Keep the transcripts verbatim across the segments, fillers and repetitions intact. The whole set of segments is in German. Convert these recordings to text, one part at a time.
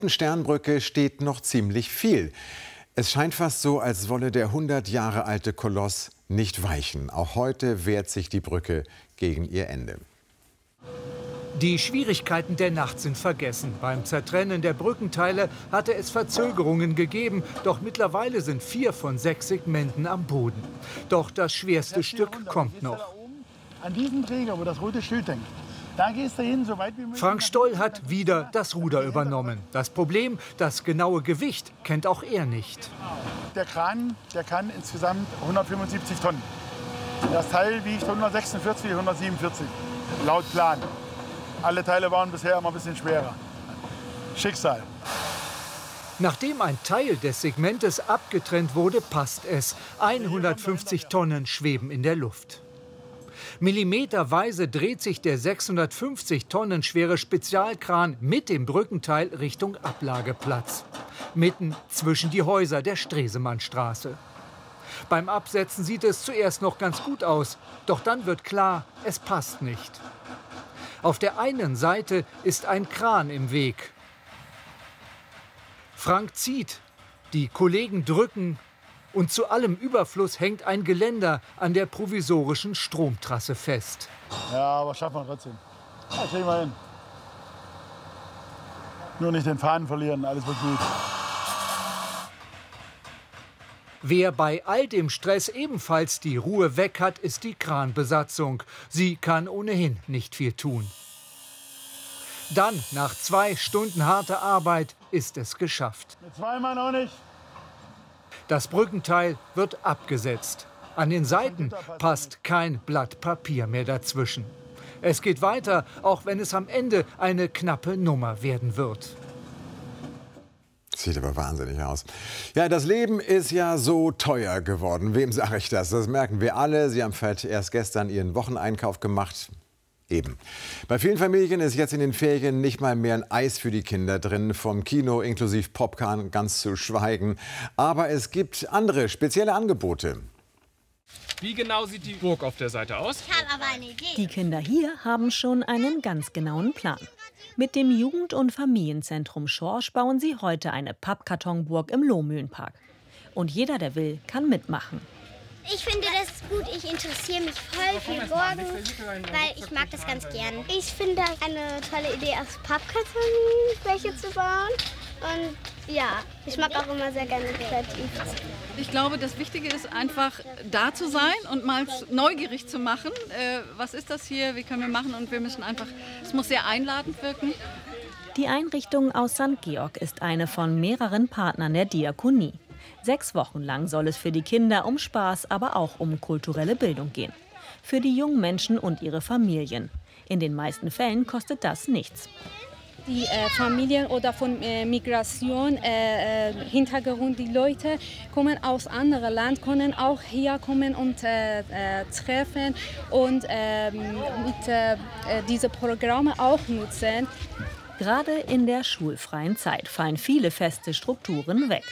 Sternbrücke steht noch ziemlich viel. Es scheint fast so, als wolle der hundert Jahre alte Koloss nicht weichen. Auch heute wehrt sich die Brücke gegen ihr Ende. Die Schwierigkeiten der Nacht sind vergessen. Beim Zertrennen der Brückenteile hatte es Verzögerungen gegeben. Doch mittlerweile sind vier von sechs Segmenten am Boden. Doch das schwerste Stück kommt noch. An diesem Träger, wo das rote Schild hängt, da gehst du hin, so weit wie möglich. Frank Stoll hat wieder das Ruder übernommen. Das Problem, das genaue Gewicht kennt auch er nicht. Der Kran, der kann insgesamt hundertfünfundsiebzig Tonnen. Das Teil wiegt hundertsechsundvierzig, hundertsiebenundvierzig, laut Plan. Alle Teile waren bisher immer ein bisschen schwerer. Schicksal. Nachdem ein Teil des Segmentes abgetrennt wurde, passt es. hundertfünfzig Tonnen schweben in der Luft. Millimeterweise dreht sich der sechshundertfünfzig Tonnen schwere Spezialkran mit dem Brückenteil Richtung Ablageplatz. Mitten zwischen die Häuser der Stresemannstraße. Beim Absetzen sieht es zuerst noch ganz gut aus. Doch dann wird klar, es passt nicht. Auf der einen Seite ist ein Kran im Weg. Frank zieht, die Kollegen drücken und zu allem Überfluss hängt ein Geländer an der provisorischen Stromtrasse fest. Ja, aber schaffen wir trotzdem. Ja, kriegen wir hin. Nur nicht den Faden verlieren, alles wird gut. Wer bei all dem Stress ebenfalls die Ruhe weg hat, ist die Kranbesatzung. Sie kann ohnehin nicht viel tun. Dann, nach zwei Stunden harter Arbeit, ist es geschafft. Mit zwei Mann auch nicht. Das Brückenteil wird abgesetzt. An den Seiten passt kein Blatt Papier mehr dazwischen. Es geht weiter, auch wenn es am Ende eine knappe Nummer werden wird. Sieht aber wahnsinnig aus. Ja, das Leben ist ja so teuer geworden. Wem sage ich das? Das merken wir alle. Sie haben vielleicht erst gestern Ihren Wocheneinkauf gemacht. Eben. Bei vielen Familien ist jetzt in den Ferien nicht mal mehr ein Eis für die Kinder drin, vom Kino inklusive Popcorn ganz zu schweigen. Aber es gibt andere spezielle Angebote. Wie genau sieht die Burg auf der Seite aus? Ich habe aber eine Idee. Die Kinder hier haben schon einen ganz genauen Plan. Mit dem Jugend- und Familienzentrum Schorsch bauen sie heute eine Pappkartonburg im Lohmühlenpark. Und jeder, der will, kann mitmachen. Ich finde das gut. Ich interessiere mich voll für Burgen, weil ich mag das ganz gern. Ich finde das eine tolle Idee, aus Pappkarton welche zu bauen. Und ja, ich mag auch immer sehr gerne kreativ. Ich glaube, das Wichtige ist einfach, da zu sein und mal neugierig zu machen. Äh, was ist das hier? Wie können wir machen? Und wir müssen einfach, es muss sehr einladend wirken. Die Einrichtung aus Sankt Georg ist eine von mehreren Partnern der Diakonie. Sechs Wochen lang soll es für die Kinder um Spaß, aber auch um kulturelle Bildung gehen. Für die jungen Menschen und ihre Familien. In den meisten Fällen kostet das nichts. Die äh, Familien oder von äh, Migration, äh, Hintergrund, die Leute kommen aus anderen Ländern, können auch hier kommen und äh, äh, treffen und äh, mit äh, diese Programme auch nutzen. Gerade in der schulfreien Zeit fallen viele feste Strukturen weg.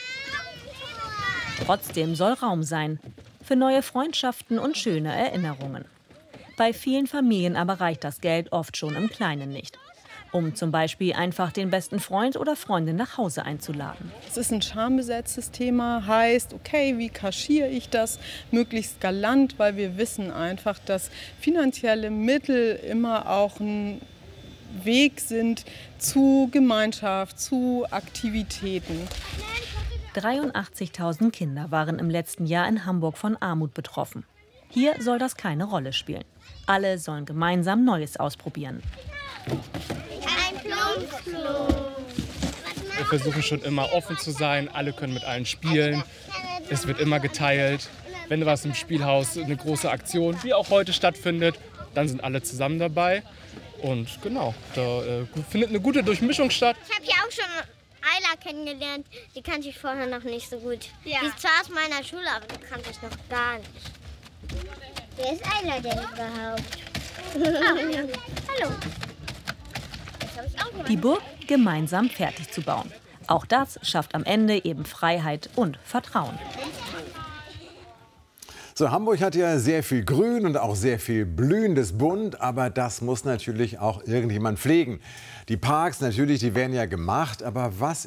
Trotzdem soll Raum sein für neue Freundschaften und schöne Erinnerungen. Bei vielen Familien aber reicht das Geld oft schon im Kleinen nicht. Um zum Beispiel einfach den besten Freund oder Freundin nach Hause einzuladen. Es ist ein schambesetztes Thema, heißt, okay, wie kaschiere ich das möglichst galant, weil wir wissen einfach, dass finanzielle Mittel immer auch ein Weg sind zu Gemeinschaft, zu Aktivitäten. dreiundachtzigtausend Kinder waren im letzten Jahr in Hamburg von Armut betroffen. Hier soll das keine Rolle spielen. Alle sollen gemeinsam Neues ausprobieren. Ein Plumpsklo. Wir versuchen schon immer offen zu sein. Alle können mit allen spielen. Es wird immer geteilt. Wenn was im Spielhaus eine große Aktion, wie auch heute stattfindet, dann sind alle zusammen dabei. Und genau, da äh, findet eine gute Durchmischung statt. Ich habe hier auch schon Ayla kennengelernt. Die kannte ich vorher noch nicht so gut. Ja. Die ist zwar aus meiner Schule, aber die kannte ich noch gar nicht. Wer ist Ayla denn überhaupt? Hallo. Die Burg gemeinsam fertig zu bauen. Auch das schafft am Ende eben Freiheit und Vertrauen. So, Hamburg hat ja sehr viel Grün und auch sehr viel blühendes Bunt, aber das muss natürlich auch irgendjemand pflegen. Die Parks natürlich, die werden ja gemacht, aber was